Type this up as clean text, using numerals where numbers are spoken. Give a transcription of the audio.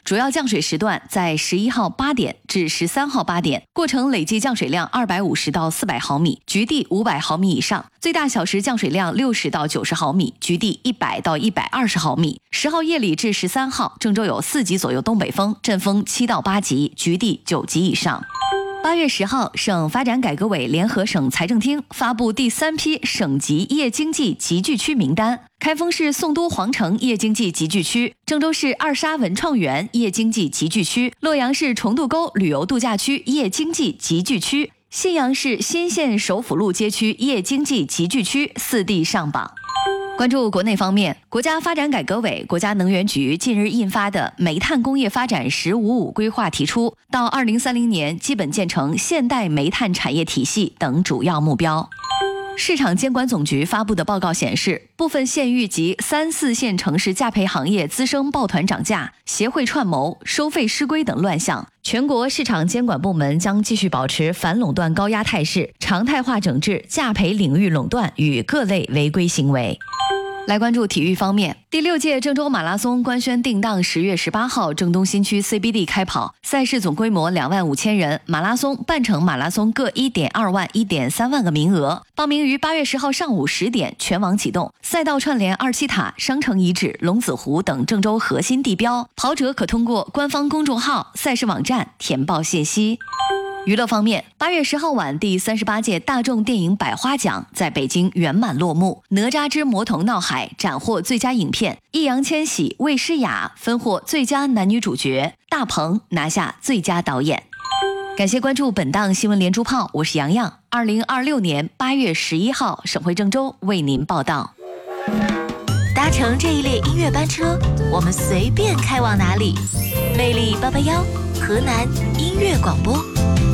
主要降水时段在11号8点至13号8点，过程累计降水量250到400毫米，局地500毫米以上，最大小时降水量60到90毫米，局地100到120毫米。10号夜里至13号，郑州有4级左右东北风，阵风7到8级，局地9级以上。8月10号，省发展改革委联合省财政厅发布第3批省级夜经济集聚区名单。开封市宋都皇城夜经济集聚区、郑州市二沙文创园夜经济集聚区、洛阳市崇渡沟旅游度假区夜经济集聚区、信阳市新县首府路街区夜经济集聚区4地上榜。关注国内方面，国家发展改革委、国家能源局近日印发的《煤炭工业发展“1055”规划》提出，到2030年基本建成现代煤炭产业体系等主要目标。市场监管总局发布的报告显示，部分县域及3、4线城市价培行业滋生抱团涨价、协会串谋、收费失规等乱象。全国市场监管部门将继续保持反垄断高压态势，常态化整治价培领域垄断与各类违规行为。来关注体育方面，第6届郑州马拉松官宣定档10月18号郑东新区 CBD 开跑，赛事总规模25000人，马拉松、半程马拉松各 1.2万、1.3万个名额。报名于8月10号上午10点全网启动，赛道串联27塔、商城遗址、龙子湖等郑州核心地标，跑者可通过官方公众号、赛事网站填报信息。娱乐方面，8月10号晚，第38届大众电影百花奖在北京圆满落幕。《哪吒之魔童闹海》斩获最佳影片，易烊千玺、魏诗雅分获最佳男女主角，大鹏拿下最佳导演。感谢关注本档新闻连珠炮，我是洋洋。2026年8月11号，省会郑州为您报道。 搭乘这一列音乐班车，我们随便开往哪里。魅力881，河南音乐广播。